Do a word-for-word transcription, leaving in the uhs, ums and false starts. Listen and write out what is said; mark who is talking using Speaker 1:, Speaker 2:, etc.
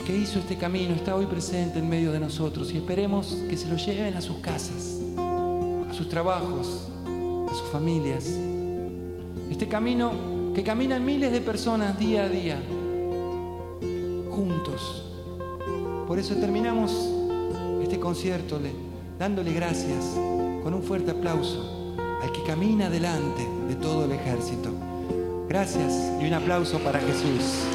Speaker 1: el que hizo este camino, está hoy presente en medio de nosotros y esperemos que se lo lleven a sus casas, a sus trabajos, a sus familias. Este camino que caminan miles de personas día a día, juntos. Por eso terminamos este concierto dándole gracias con un fuerte aplauso al que camina delante de todo el ejército. Gracias y un aplauso para Jesús.